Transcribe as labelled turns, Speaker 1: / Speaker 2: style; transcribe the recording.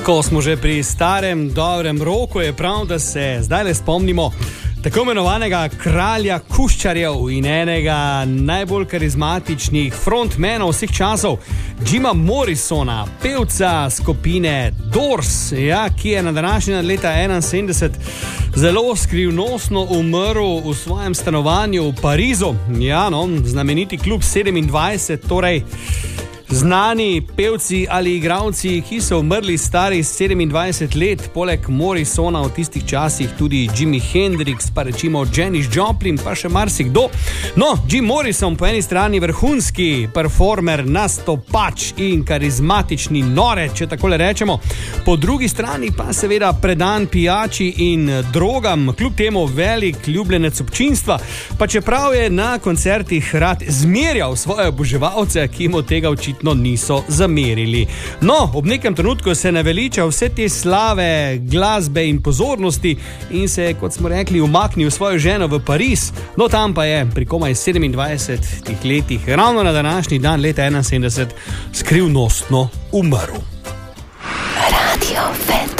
Speaker 1: Ko smo že pri starem, dobrem roku, je prav, da se zdaj le spomnimo tako imenovanega kralja kuščarjev in enega najbolj karizmatičnih frontmenov vseh časov, Jima Morrisona, pevca skupine Doors, ki je na današnji leta 71 zelo skrivnostno umrl v svojem stanovanju v Parizu. Znameniti klub 27, torej znani pevci ali igralci, ki so umrli stari 27 let, poleg Morrisona v tistih časih tudi Jimi Hendrix, pa rečimo Janis Joplin, pa še marsikdo. Jim Morrison po eni strani vrhunski performer, nastopač in karizmatični norec, če takole rečemo, po drugi strani pa seveda predan pijači in drogam, kljub temu velik ljubljenec občinstva, pa čeprav je na koncertih rad zmerjal svoje oboževalce, ki mu tega očitno niso zamerili. Ob nekem trenutku se naveliča vse te slave, glasbe in pozornosti in se, kot smo rekli, umaknil svojo ženo v Pariz. Tam pa je pri komaj 27 letih, ravno na današnji dan leta 71, skrivnostno umrl.
Speaker 2: Radio Fen.